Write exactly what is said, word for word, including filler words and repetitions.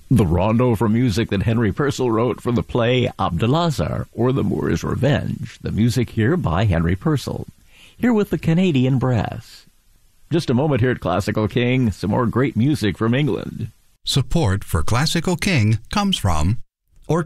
The rondo for music that Henry Purcell wrote for the play Abdelazar, or The Moor's Revenge. The music here by Henry Purcell. Here with the Canadian Brass. Just a moment here at Classical King, some more great music from England. Support for Classical King comes from